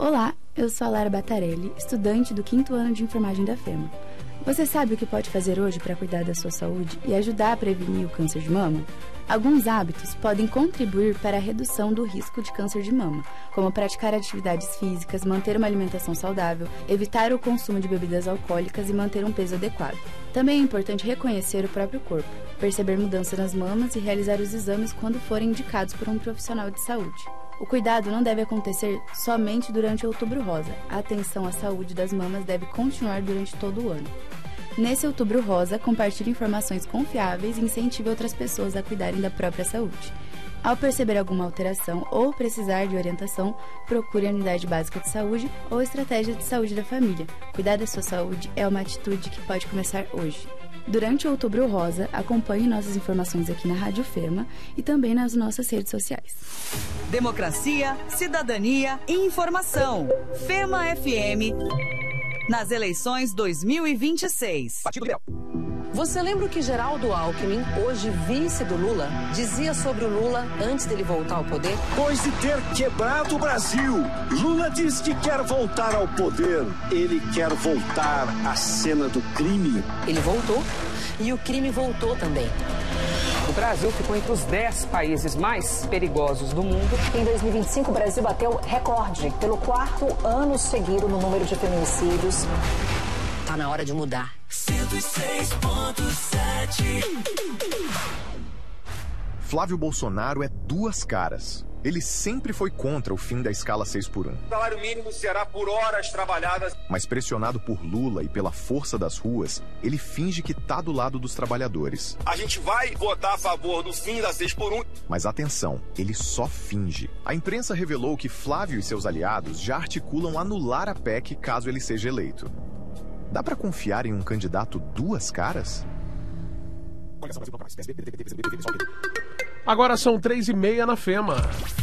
Olá, eu sou a Lara Batarelli, estudante do 5º ano de enfermagem da FEMA. Você sabe o que pode fazer hoje para cuidar da sua saúde e ajudar a prevenir o câncer de mama? Alguns hábitos podem contribuir para a redução do risco de câncer de mama, como praticar atividades físicas, manter uma alimentação saudável, evitar o consumo de bebidas alcoólicas e manter um peso adequado. Também é importante reconhecer o próprio corpo, perceber mudanças nas mamas e realizar os exames quando forem indicados por um profissional de saúde. O cuidado não deve acontecer somente durante o Outubro Rosa. A atenção à saúde das mamas deve continuar durante todo o ano. Nesse Outubro Rosa, compartilhe informações confiáveis e incentive outras pessoas a cuidarem da própria saúde. Ao perceber alguma alteração ou precisar de orientação, procure a unidade básica de saúde ou a estratégia de saúde da família. Cuidar da sua saúde é uma atitude que pode começar hoje. Durante o Outubro Rosa, acompanhe nossas informações aqui na Rádio FEMA e também nas nossas redes sociais. Democracia, cidadania e informação. FEMA FM nas eleições 2026. Partido Liberal. Você lembra o que Geraldo Alckmin, hoje vice do Lula, dizia sobre o Lula antes dele voltar ao poder? Depois de ter quebrado o Brasil, Lula diz que quer voltar ao poder. Ele quer voltar à cena do crime. Ele voltou e o crime voltou também. O Brasil ficou entre os 10 países mais perigosos do mundo. Em 2025, o Brasil bateu recorde pelo 4º ano seguido no número de feminicídios. Tá na hora de mudar. 106.7. Flávio Bolsonaro é duas caras. Ele sempre foi contra o fim da escala 6x1. O salário mínimo será por horas trabalhadas. Mas pressionado por Lula e pela força das ruas, ele finge que tá do lado dos trabalhadores. A gente vai votar a favor do fim da 6x1. Mas atenção, ele só finge. A imprensa revelou que Flávio e seus aliados já articulam anular a PEC caso ele seja eleito. Dá pra confiar em um candidato duas caras? Agora são 3h30 na FEMA.